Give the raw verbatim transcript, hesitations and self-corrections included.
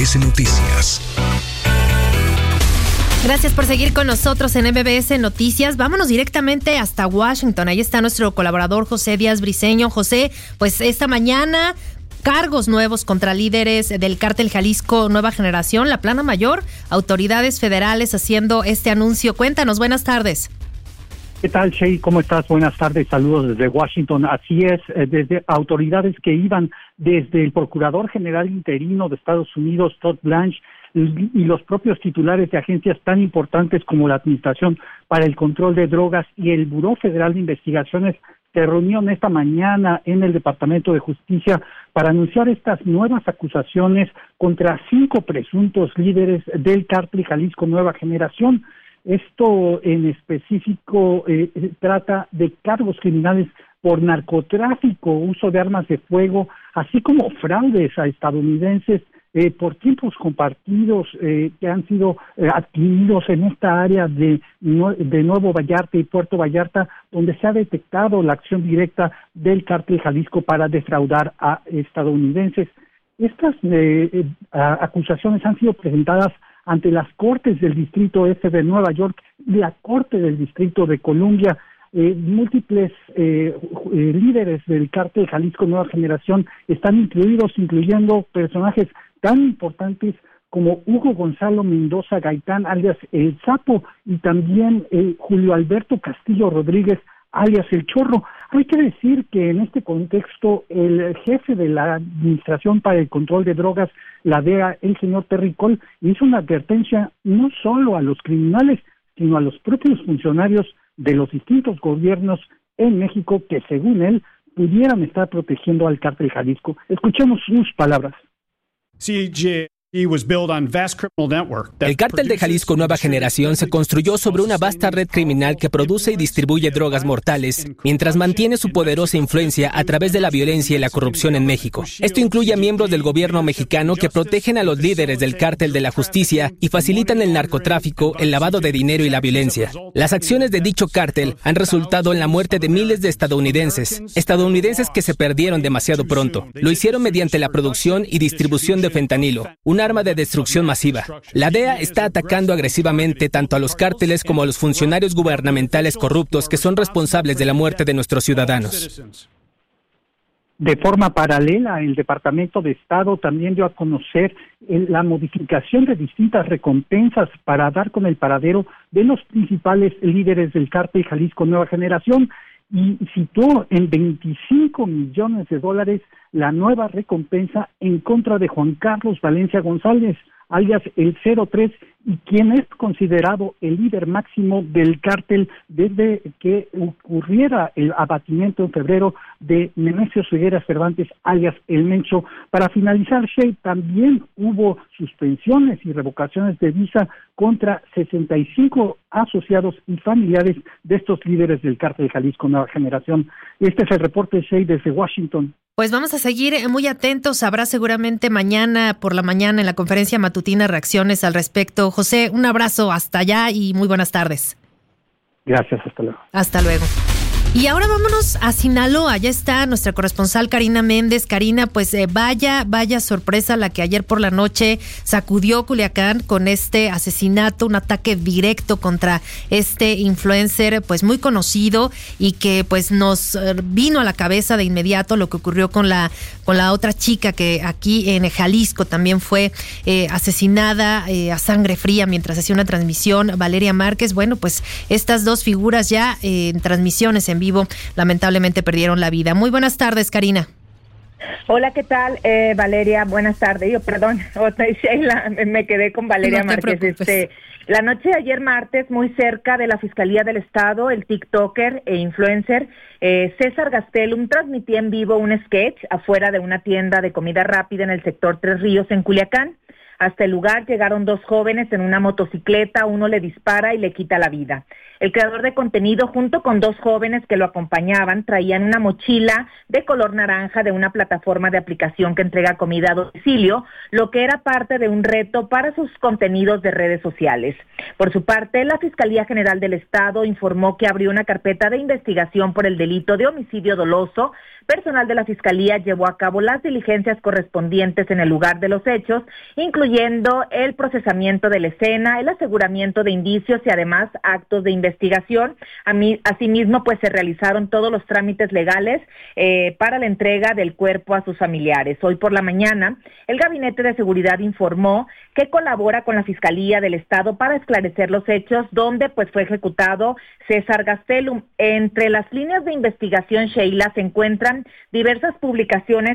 S Noticias. Gracias por seguir con nosotros en M B S Noticias. Vámonos directamente hasta Washington. Ahí está nuestro colaborador José Díaz Briceño. José, pues esta mañana cargos nuevos contra líderes del cártel Jalisco Nueva Generación, la plana mayor, autoridades federales haciendo este anuncio. Cuéntanos, buenas tardes. ¿Qué tal, Shey? ¿Cómo estás? Buenas tardes, saludos desde Washington. Así es, desde autoridades que iban desde el Procurador General Interino de Estados Unidos, Todd Blanche, y los propios titulares de agencias tan importantes como la Administración para el Control de Drogas y el Buró Federal de Investigaciones se reunieron esta mañana en el Departamento de Justicia para anunciar estas nuevas acusaciones contra cinco presuntos líderes del cártel Jalisco Nueva Generación. Esto en específico eh, trata de cargos criminales por narcotráfico, uso de armas de fuego, así como fraudes a estadounidenses eh, por tiempos compartidos eh, que han sido eh, adquiridos en esta área de, de Nuevo Vallarta y Puerto Vallarta, donde se ha detectado la acción directa del cártel Jalisco para defraudar a estadounidenses. Estas eh, eh, acusaciones han sido presentadas ante las Cortes del Distrito Este de Nueva York y la Corte del Distrito de Columbia. Eh, múltiples eh, eh, líderes del cártel Jalisco Nueva Generación están incluidos, incluyendo personajes tan importantes como Hugo Gonzalo Mendoza Gaitán, alias El Sapo, y también eh, Julio Alberto Castillo Rodríguez, alias El Chorro. Hay que decir que en este contexto el jefe de la Administración para el Control de Drogas, la D E A, el señor Terry Cole, hizo una advertencia no solo a los criminales, sino a los propios funcionarios de los distintos gobiernos en México que, según él, pudieran estar protegiendo al cártel Jalisco. Escuchemos sus palabras. C J El cártel de Jalisco Nueva Generación se construyó sobre una vasta red criminal que produce y distribuye drogas mortales, mientras mantiene su poderosa influencia a través de la violencia y la corrupción en México. Esto incluye a miembros del gobierno mexicano que protegen a los líderes del cártel de la justicia y facilitan el narcotráfico, el lavado de dinero y la violencia. Las acciones de dicho cártel han resultado en la muerte de miles de estadounidenses, estadounidenses que se perdieron demasiado pronto. Lo hicieron mediante la producción y distribución de fentanilo, una arma de destrucción masiva. La D E A está atacando agresivamente tanto a los cárteles como a los funcionarios gubernamentales corruptos que son responsables de la muerte de nuestros ciudadanos. De forma paralela, el Departamento de Estado también dio a conocer la modificación de distintas recompensas para dar con el paradero de los principales líderes del cártel Jalisco Nueva Generación y situó en veinticinco millones de dólares la nueva recompensa en contra de Juan Carlos Valencia González, alias el cero tres, y quien es considerado el líder máximo del cártel desde que ocurriera el abatimiento en febrero de Nemesio Figueras Cervantes, alias el Mencho. Para finalizar, Shea, también hubo suspensiones y revocaciones de visa contra sesenta y cinco asociados y familiares de estos líderes del cártel Jalisco Nueva Generación. Este es el reporte, Shea, desde Washington. Pues vamos a seguir muy atentos. Habrá seguramente mañana por la mañana en la conferencia matutina reacciones al respecto. José, un abrazo hasta allá y muy buenas tardes. Gracias, hasta luego. Hasta luego. Y ahora vámonos a Sinaloa. Ya está nuestra corresponsal Karina Méndez. Karina, pues eh, vaya, vaya sorpresa la que ayer por la noche sacudió Culiacán con este asesinato, un ataque directo contra este influencer pues muy conocido y que pues nos vino a la cabeza de inmediato lo que ocurrió con la con la otra chica que aquí en Jalisco también fue eh, asesinada eh, a sangre fría mientras hacía una transmisión, Valeria Márquez. Bueno, pues estas dos figuras ya eh, en transmisiones en vivo lamentablemente perdieron la vida. Muy buenas tardes, Karina. Hola, ¿qué tal, eh, Valeria? Buenas tardes. Yo, perdón, Sheila, me quedé con Valeria no Márquez. Este, la noche de ayer martes, muy cerca de la Fiscalía del Estado, el tiktoker e influencer eh, César Gastelum transmitía en vivo un sketch afuera de una tienda de comida rápida en el sector Tres Ríos, en Culiacán. Hasta el lugar llegaron dos jóvenes en una motocicleta, uno le dispara y le quita la vida. El creador de contenido, junto con dos jóvenes que lo acompañaban, traían una mochila de color naranja de una plataforma de aplicación que entrega comida a domicilio, lo que era parte de un reto para sus contenidos de redes sociales. Por su parte, la Fiscalía General del Estado informó que abrió una carpeta de investigación por el delito de homicidio doloso. Personal de la Fiscalía llevó a cabo las diligencias correspondientes en el lugar de los hechos, incluyendo incluyendo el procesamiento de la escena, el aseguramiento de indicios y además actos de investigación. A mí, asimismo, pues se realizaron todos los trámites legales eh, para la entrega del cuerpo a sus familiares. Hoy por la mañana, el Gabinete de Seguridad informó que colabora con la Fiscalía del Estado para esclarecer los hechos donde pues fue ejecutado César Gastelum. Entre las líneas de investigación, Sheila, se encuentran diversas publicaciones